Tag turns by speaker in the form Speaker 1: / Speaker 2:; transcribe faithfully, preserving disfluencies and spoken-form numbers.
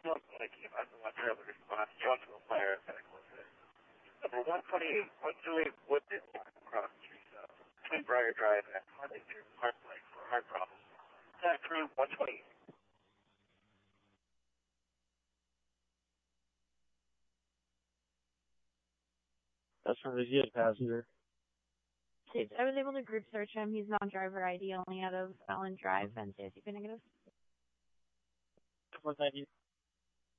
Speaker 1: Most likely, I don't want to have a response. John to a fire attack was it. Number one twenty-eight, one two eight Woodman, across the street, uh, between Briar Drive and Huntington Parkway for heart problems. Attack crew one twenty-eight.
Speaker 2: That's from the G passenger.
Speaker 3: I was able to group search him. He's non-driver I D only out of Allen Drive and safety negative.
Speaker 2: Well, thank you.